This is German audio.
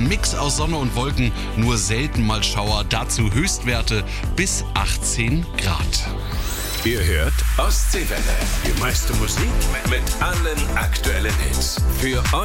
Ein Mix aus Sonne und Wolken, nur selten mal Schauer, dazu Höchstwerte bis 18 Grad. Ihr hört Ostseewelle. Die meiste Musik mit allen aktuellen Hits. Für euch.